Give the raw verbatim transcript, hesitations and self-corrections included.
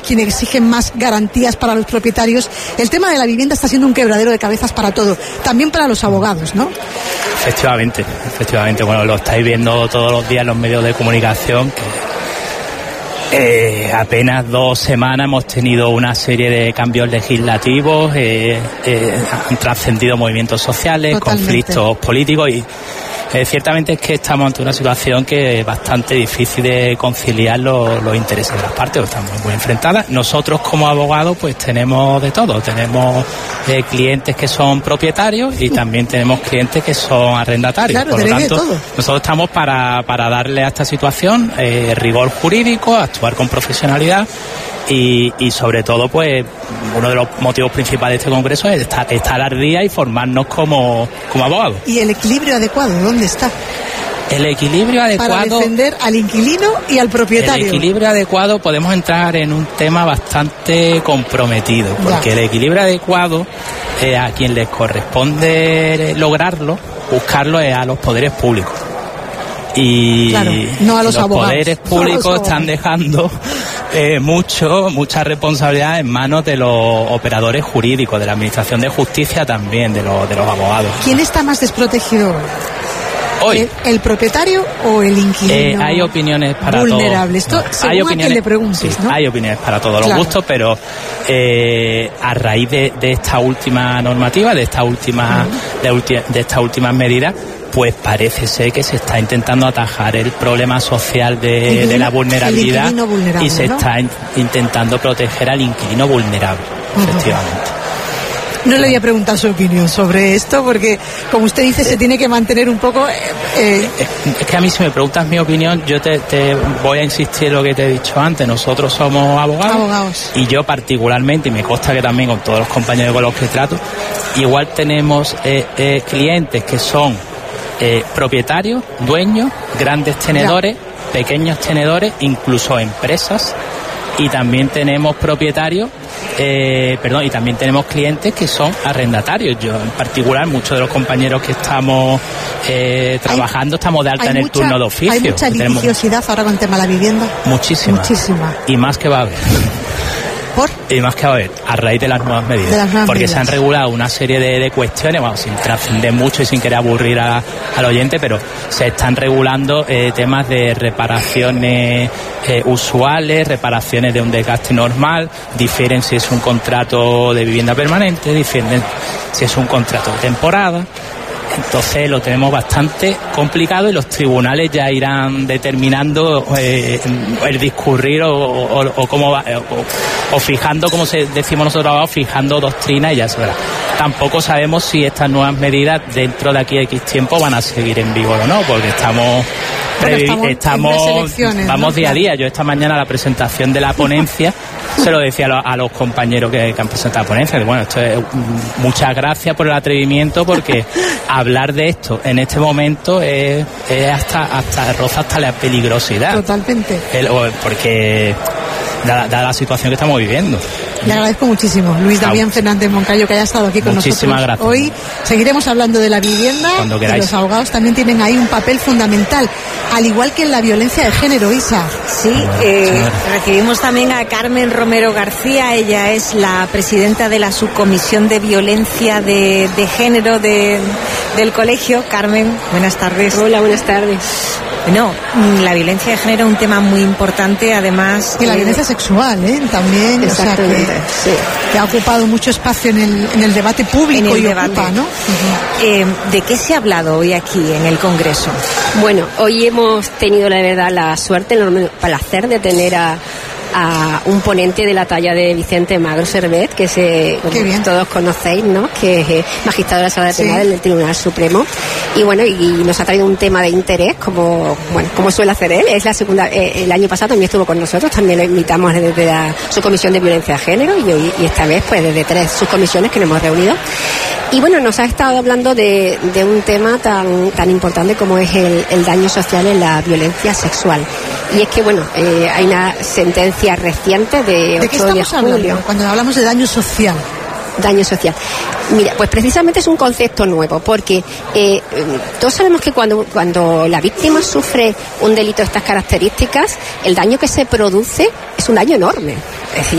quien exige más garantías para los propietarios. El tema de la vivienda está siendo un quebradero de cabezas para todo, también para los abogados, ¿no? Efectivamente, efectivamente. Bueno, lo estáis viendo todos los días en los medios de comunicación, que Eh, apenas dos semanas hemos tenido una serie de cambios legislativos, eh, eh, han trascendido movimientos sociales, Totalmente. conflictos políticos y eh, ciertamente es que estamos ante una situación que es bastante difícil de conciliar los, los intereses de las partes, estamos muy enfrentadas. Nosotros como abogados pues tenemos de todo, tenemos eh, clientes que son propietarios y también tenemos clientes que son arrendatarios. Claro, por lo tanto, todo. nosotros estamos para, para darle a esta situación eh, rigor jurídico, actuar con profesionalidad y, y sobre todo pues uno de los motivos principales de este congreso es estar, estar al día y formarnos como, como abogados. ¿Y el equilibrio adecuado dónde está? El equilibrio adecuado... Para defender al inquilino y al propietario. El equilibrio adecuado podemos entrar en un tema bastante comprometido, porque ya. el equilibrio adecuado eh, a quien les corresponde lograrlo, buscarlo es a los poderes públicos. Y claro, no a los, los abogados. poderes públicos no los están dejando eh, mucho, mucha responsabilidad en manos de los operadores jurídicos, de la administración de justicia también, de los, de los abogados. ¿Quién está más desprotegido hoy? ¿El, el propietario o el inquilino? Eh, hay opiniones para todos. Vulnerable. Esto según hay a opiniones, quien le preguntes, sí, ¿no? Hay opiniones para todos claro. los gustos, pero eh, a raíz de, de esta última normativa, de esta última, uh-huh. de, ulti, de estas últimas medidas, pues parece ser que se está intentando atajar el problema social de, de la vulnerabilidad y se ¿no? está in, intentando proteger al inquilino vulnerable, uh-huh. efectivamente. No le voy a preguntar su opinión sobre esto porque, como usted dice, se tiene que mantener un poco... Eh, eh. Es que a mí si me preguntas mi opinión, yo te, te voy a insistir en lo que te he dicho antes. Nosotros somos abogados, abogados y yo particularmente, y me consta que también con todos los compañeros con los que trato, igual tenemos eh, eh, clientes que son eh, propietarios, dueños, grandes tenedores, ya. pequeños tenedores, incluso empresas, y también tenemos propietarios Eh, perdón, y también tenemos clientes que son arrendatarios. Yo en particular, muchos de los compañeros que estamos eh, trabajando hay, estamos de alta en el mucha, turno de oficio. ¿Hay mucha litigiosidad ahora con el tema de la vivienda? Muchísima. Muchísima. Y más que va a haber. ¿Por? Y más que va a haber, a raíz de las nuevas medidas. De las nuevas porque medidas. se han regulado una serie de, de cuestiones, bueno, sin trascender mucho y sin querer aburrir a, al oyente, pero se están regulando eh, temas de reparaciones eh, usuales, reparaciones de un desgaste normal, difieren si es un contrato de vivienda permanente, difieren si es un contrato de temporada. Entonces lo tenemos bastante complicado y los tribunales ya irán determinando eh, el discurrir o, o, o cómo va, o, o fijando, como se decimos nosotros, fijando doctrina y ya se verá. Tampoco sabemos si estas nuevas medidas dentro de aquí a X tiempo van a seguir en vigor o no, porque estamos bueno, estamos, estamos vamos ¿no? día a día. Yo esta mañana la presentación de la ponencia se lo decía a los, a los compañeros que, que han presentado la ponencia, que bueno, esto es, muchas gracias por el atrevimiento, porque hablar de esto en este momento es, es hasta hasta roza hasta la peligrosidad. Totalmente. El, porque da, da la situación que estamos viviendo. Le agradezco muchísimo, Luis Damián Fernández Moncayo, que haya estado aquí con Muchísimas nosotros gracias. Hoy. Seguiremos hablando de la vivienda. Cuando queráis. Y los abogados también tienen ahí un papel fundamental, al igual que en la violencia de género, Isa. Sí, eh, recibimos también a Carmen Romero García. Ella es la presidenta de la subcomisión de violencia de, de género de, del colegio. Carmen, buenas tardes. Hola, buenas tardes. Bueno, la violencia de género es un tema muy importante, además... Y la eh, violencia sexual, ¿eh? También, o sea, que, sí. que ha ocupado mucho espacio en el, en el debate público en el y debate. ocupa, ¿no? Uh-huh. Eh, ¿De qué se ha hablado hoy aquí en el Congreso? Bueno, hoy hemos tenido, la verdad, la suerte, el placer de tener a... a un ponente de la talla de Vicente Magro Servet, que se, como todos conocéis, ¿no? Que es magistrado de la Sala de Penal sí. del Tribunal Supremo, y bueno, y, y nos ha traído un tema de interés, como bueno, como suele hacer él. Es la segunda, eh, el año pasado también estuvo con nosotros, también lo invitamos desde la subcomisión de violencia de género, y hoy, y esta vez pues desde tres subcomisiones que nos hemos reunido. Y bueno, nos ha estado hablando de, de un tema tan tan importante como es el, el daño social en la violencia sexual. Y es que, bueno, eh, hay una sentencia reciente de ¿De qué estamos hablando cuando hablamos de daño social? Daño social. Mira, pues precisamente es un concepto nuevo, porque eh, todos sabemos que cuando, cuando la víctima sufre un delito de estas características, el daño que se produce es un daño enorme.